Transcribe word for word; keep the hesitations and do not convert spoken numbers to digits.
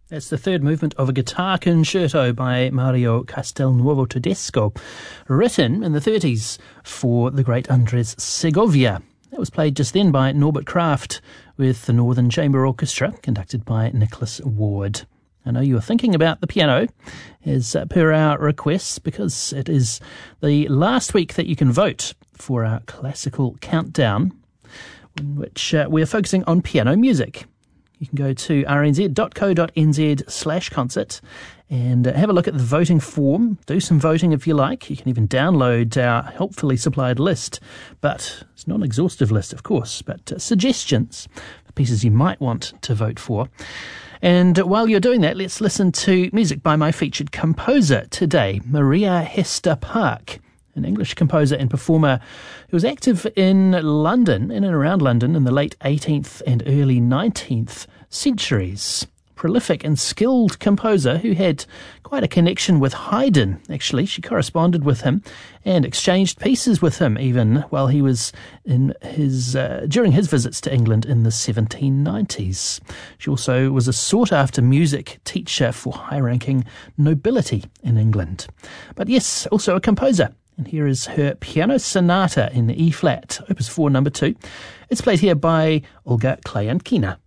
That's the third movement of a guitar concerto by Mario Castelnuovo Tedesco, written in the thirties for the great Andres Segovia. That was played just then by Norbert Kraft with the Northern Chamber Orchestra, conducted by Nicholas Ward. I know you were thinking about the piano as per our requests, because it is the last week that you can vote for our classical countdown, in which uh, we're focusing on piano music. You can go to rnz.co.nz slash concert and uh, have a look at the voting form. Do some voting if you like. You can even download our helpfully supplied list, but it's not an exhaustive list, of course, but uh, suggestions for pieces you might want to vote for. And while you're doing that, let's listen to music by my featured composer today, Maria Hester Park, an English composer and performer who was active in London, in and around London, in the late eighteenth and early nineteenth centuries. Prolific and skilled composer who had quite a connection with Haydn, actually. She corresponded with him and exchanged pieces with him even while he was in his uh, during his visits to England in the seventeen nineties. She also was a sought-after music teacher for high-ranking nobility in England. But yes, also a composer. And here is her Piano Sonata in E-flat, Opus four, number two. It's played here by Olga Klayankina.